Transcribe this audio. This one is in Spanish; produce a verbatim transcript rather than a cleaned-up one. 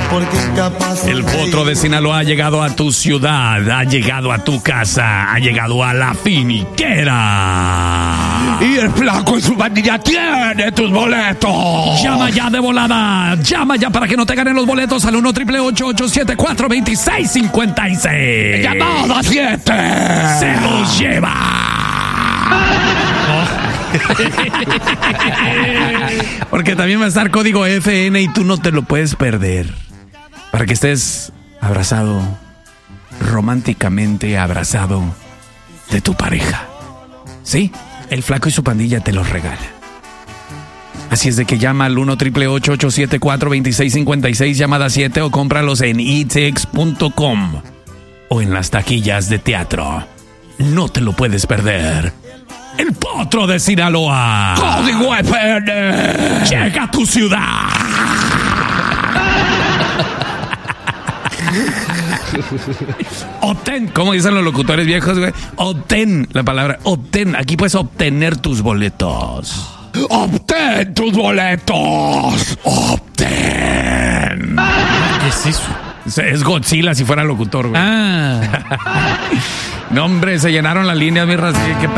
porque es capaz. El Potro de Sinaloa ha llegado a tu ciudad, ha llegado a tu casa, ha llegado a La Finiquera. Y el Flaco y su pandilla tiene tus boletos. Llama ya de volada, llama ya para que no te ganen los boletos al uno triple ocho ocho siete cuatro dos seis cinco seis. Llamada siete. Se los lleva. Porque también va a estar código F N y tú no te lo puedes perder. Para que estés abrazado, románticamente abrazado de tu pareja. Sí, el Flaco y su pandilla te los regala. Así es de que llama al uno triple ocho ocho siete cuatro dos seis cinco seis, llamada siete, o cómpralos en e tix punto com o en las taquillas de teatro. No te lo puedes perder. El Potro de Sinaloa. Código F N. Llega a tu ciudad. Obtén, como dicen los locutores viejos, güey. Obtén, la palabra obtén. Aquí puedes obtener tus boletos. Obtén tus boletos. Obtén. ¿Qué es eso? Es Godzilla si fuera locutor, güey. Ah. No, hombre, se llenaron las líneas, mi raza. ¿Qué